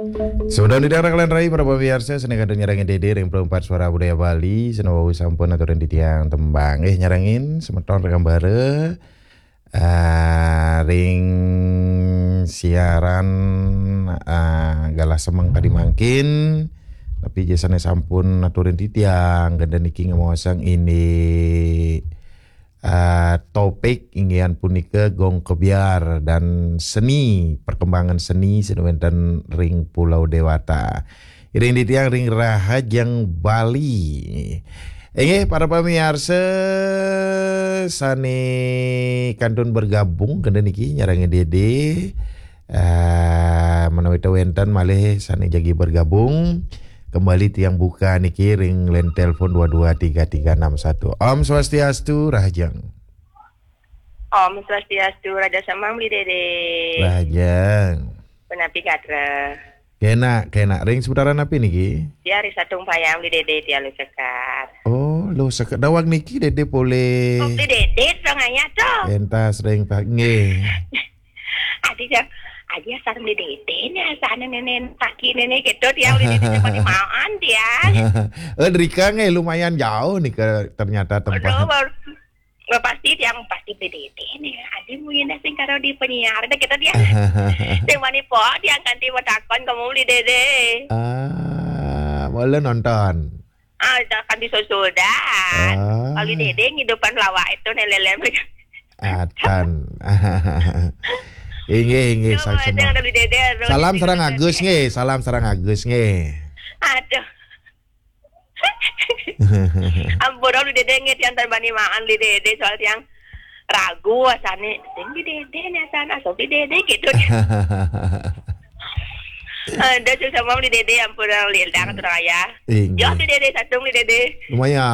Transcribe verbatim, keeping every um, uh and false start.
Sudah di daerah kalian rai para pemirsa seneng kadang nyarangin dede ring perempat suara budaya Bali senawa sampun aturan di tiang tembang eh nyarangin semeton rekam bare uh, ring siaran uh, galah semang kadi mangkin tapi jasane sampun aturan di tiang ganda niki ngomosang ini uh, topik ingin punika gong kebiar dan seni perkembangan seni sedemikian ring Pulau Dewata ring di tiang ring Rahajang Bali. Ini para pemirsa sane kantun bergabung kena niki nyarangi dede uh, menawi tawentan malih sane jagi bergabung kembali tiang buka niki ring len telepon dua dua tiga tiga enam satu. Om Swastiastu Rahajang. Om Swastiastu Raja Samang beli dede. Rahajang. Penapi katra. Kena kena ring seputaran apa niki? Dia hari satu payang beli dede dia lu sekat. Oh, lo sekat dawang niki dede boleh. Oh, beli dede tengahnya tuh. Entas ring pak nge. Adik yang aja asal beli dede nih asal nenek kaki nenek gitu dia beli dede pakai maan dia. Eh Rika nge lumayan jauh nih ke ternyata tempat. Nggak pasti dia pasti beli dede nih. Adik mungkin sing karo di penyiar deh kita dia. Yang mana po dia ganti watakon kamu beli dede. Ah, boleh nonton. Ah, kan disusudan. Ah. Kalau dede ngidupan lawak itu nelelem. Atan. Inge inge saksema. Salam sarang Agus nge, salam sarang Agus nge. Aduh. Ampun lu dede nge tiang terbani makan di dede soal tiang ragu asane sing di dede nya sana so di dede gitu. Ada susah mau di dede ampun lildang terus ya. Yo di dede satu di dede. Lumayan.